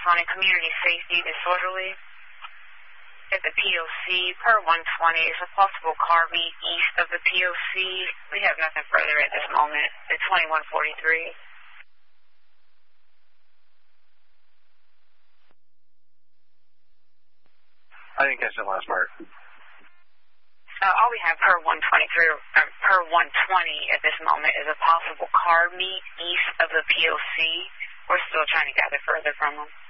California Community Safety Disorderly. At the POC, per 120 is a possible car meet east of the POC. We have nothing further at this moment. At 2143. I didn't catch that last part. All we have per 120 at this moment is a possible car meet east of the POC. We're still trying to gather further from them.